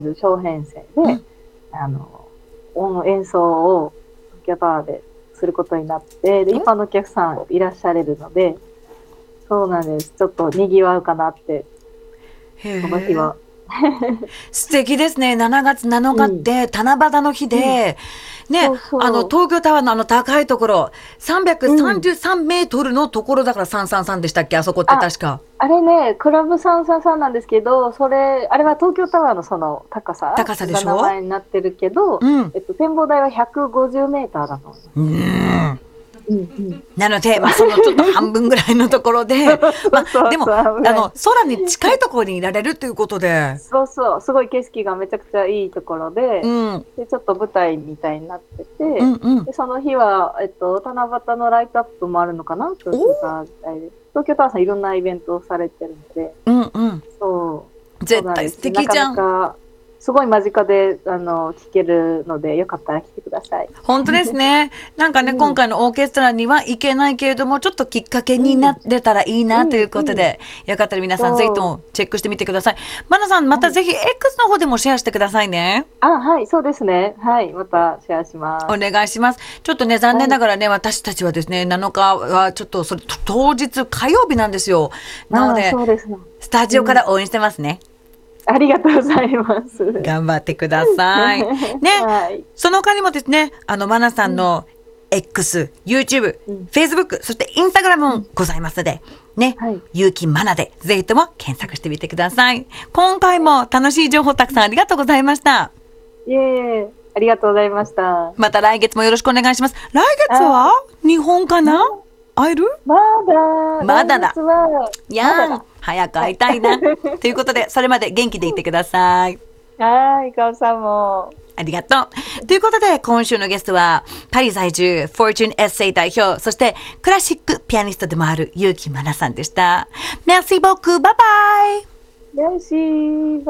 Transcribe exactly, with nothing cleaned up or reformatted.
小編成で、うん、あの音演奏を東京タワーですることになって、で一般のお客さんいらっしゃれるので、そうなんです。ちょっと賑わうかなって、その日は。 素敵ですね。しちがつなのかって七夕の日で、うん、ね、そうそう、あの東京タワーのあの高いところ、さんびゃくさんじゅうさんメートルのところだからさんさんさんでしたっけ、あそこって確か。 あ, あれね、クラブさんさんさんなんですけど、それ、あれは東京タワーのその高さ高さでしょ、 が名前になってるけど、うん、えっと、展望台はひゃくごじゅうメーターだと思います。うんうんうん、なので、まあ、そのちょっと半分ぐらいのところで、まあ、でもあの空に近いところにいられるということで、 そうそう、すごい景色がめちゃくちゃいいところで、うん、でちょっと舞台みたいになってて、うんうん、でその日は、えっと、七夕のライトアップもあるのかな、東京タワーで。東京タワーさんいろんなイベントをされてるので、うんうん、そう絶対素敵じゃん。 なかなかすごい間近であの聴けるので、よかったら来てください。 本当ですね。なんかね、うん、今回のオーケストラには行けないけれども、ちょっときっかけになれたらいいなということで、うんうん、よかったら皆さんぜひともチェックしてみてください。マナさん、またぜひ X の方でもシェアしてくださいね。 あ、はい、そうですね。はい、またシェアします。 お願いします。ちょっとね、残念ながらね、はい、私たちはですね、なのかはちょっとそれ当日火曜日なんですよ。なので、 そうですね、 スタジオから応援してますね。うんありがとうございます。 頑張ってください。ね、はい、その他にもですね、あの、マナさんの X、YouTube、うん、Facebook、そして Instagram もございますので、ね、はい、ゆうきマナでぜひとも検索してみてください。今回も楽しい情報たくさんありがとうございました。 いえいえ、ありがとうございました。 また来月もよろしくお願いします。来月は日本かな？会える？ まだ。 まだだ。いやー、早く会いたいな。ということで、それまで元気でいてください。 はい、かおさんも。 ありがとう。ということで、今週のゲストは、パリ在住、フォーチュンエッセイ代表、そしてクラシックピアニストでもある結城まなさんでした。Merci beaucoup. Bye bye. Merci.